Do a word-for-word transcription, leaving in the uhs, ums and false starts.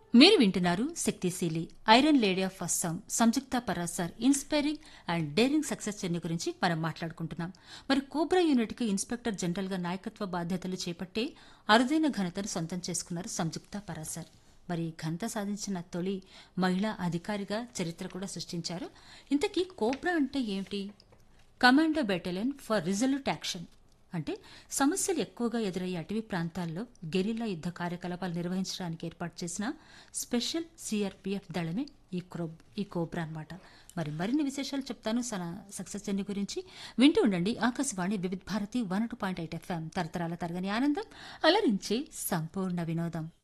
మీరు వింటున్నారు శక్తిశీలి iron lady of Assam Samyukta Parashar inspiring and daring success journey గురించి మనం మాట్లాడుకుంటున్నాం. మరి కోబ్రా యూనిట్ కి ఇన్స్పెక్టర్ జనరల్ గా నాయకత్వ బాధ్యతలు చేపట్టే అరుదైన ఘనతను సొంతం చేసుకున్నారు సంయుక్త పరాసర్. మరి ఘనత సాధించిన తొలి మహిళా అధికారిగా చరిత్ర కూడా సృష్టించారు. ఇంతకీ కోబ్రా అంటే ఏమిటి? Commando battalion for resolute action అంటే సమస్యలు ఎక్కువగా ఎదురయ్యే అటవీ ప్రాంతాల్లో గెరిల్లా యుద్ద కార్యకలాపాలు నిర్వహించడానికి ఏర్పాటు చేసిన స్పెషల్ సిఆర్పిఎఫ్ దళమే ఈ క్రోబ్ ఈ కోబ్రా అన్నమాట. మరి మరిన్ని విశేషాలు చెప్తాను సన సక్సెస్ జర్నీ గురించి. వింటూ ఉండండి ఆకాశవాణి వివిధ Bharati one two point eight FM తరతరాల తరగని ఆనందం అలరించే సంపూర్ణ వినోదం.